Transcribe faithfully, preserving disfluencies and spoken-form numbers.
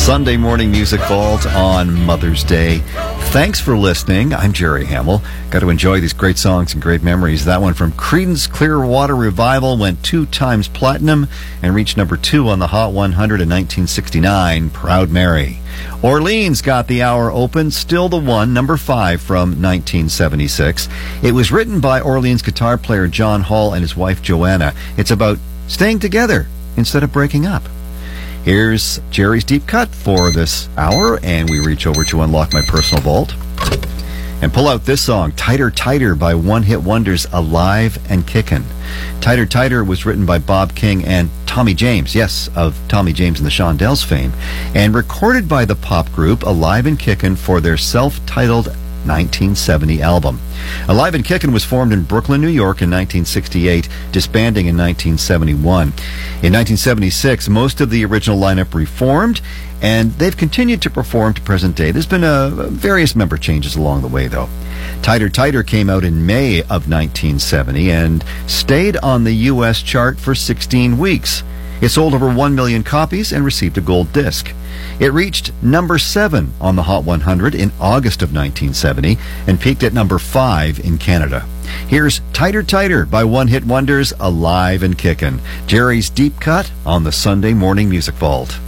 Sunday Morning Music Vault on Mother's Day. Thanks for listening. I'm Jerry Hamill. Got to enjoy these great songs and great memories. That one from Creedence Clearwater Revival went two times platinum and reached number two on the Hot one hundred in nineteen sixty-nine, Proud Mary. Orleans got the hour open, Still the One, number five from nineteen seventy-six. It was written by Orleans guitar player John Hall and his wife Joanna. It's about staying together instead of breaking up. Here's Jerry's Deep Cut for this hour, and we reach over to unlock my personal vault and pull out this song, Tighter, Tighter by One Hit Wonders, Alive and Kickin'. Tighter, Tighter was written by Bob King and Tommy James, yes, of Tommy James and the Shondells fame, and recorded by the pop group Alive and Kickin' for their self-titled nineteen seventy album. Alive and Kickin' was formed in Brooklyn, New York in nineteen sixty-eight, disbanding in nineteen seventy-one. In nineteen seventy-six, most of the original lineup reformed, and they've continued to perform to present day. There's been uh, various member changes along the way, though. Tighter, Tighter came out in May of nineteen seventy and stayed on the U S chart for sixteen weeks. It sold over one million copies and received a gold disc. It reached number seven on the Hot one hundred in August of nineteen seventy and peaked at number five in Canada. Here's Tighter, Tighter by One Hit Wonders, Alive and Kickin'. Jerry's Deep Cut on the Sunday Morning Music Vault.